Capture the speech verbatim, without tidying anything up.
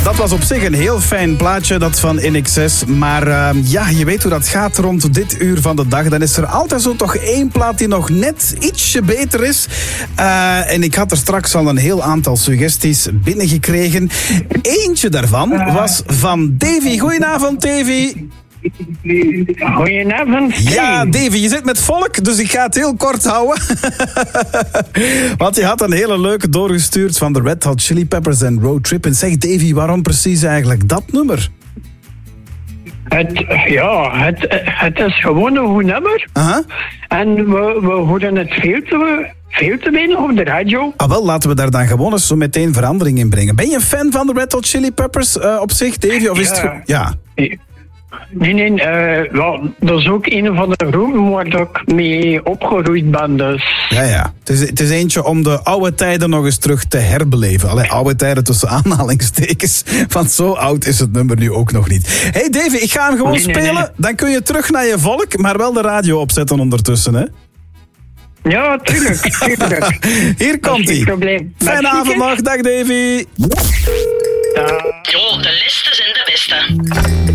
Dat was op zich een heel fijn plaatje, dat van In Excess. Maar uh, ja, je weet hoe dat gaat rond dit uur van de dag. Dan is er altijd zo toch één plaat die nog net ietsje beter is. Uh, en ik had er straks al een heel aantal suggesties binnengekregen. Eentje daarvan was van Davy. Goedenavond, Davy. Goedenavond. Ja, Davy, je zit met volk, dus ik ga het heel kort houden. Want je had een hele leuke doorgestuurd van de Red Hot Chili Peppers en Road Trip. En zeg, Davy, waarom precies eigenlijk dat nummer? Het, ja, het, het is gewoon een goed nummer. Uh-huh. En we, we horen het veel te, veel te weinig op de radio. Ah, wel, laten we daar dan gewoon eens zo meteen verandering in brengen. Ben je een fan van de Red Hot Chili Peppers uh, op zich, Davy? Of is het... Ge- ja. Nee, nee, uh, wel, dat is ook een van de groepen waar ik mee opgegroeid ben, dus... Ja, ja. Het is, het is eentje om de oude tijden nog eens terug te herbeleven. Allee, oude tijden tussen aanhalingstekens. Want zo oud is het nummer nu ook nog niet. Hey Davy, ik ga hem gewoon nee, nee, spelen. Nee. Dan kun je terug naar je volk, maar wel de radio opzetten ondertussen, hè? Ja, tuurlijk, tuurlijk. Hier komt hij. Fijne avond nog, dag Davy. Uh. Jo, de listen zijn de beste.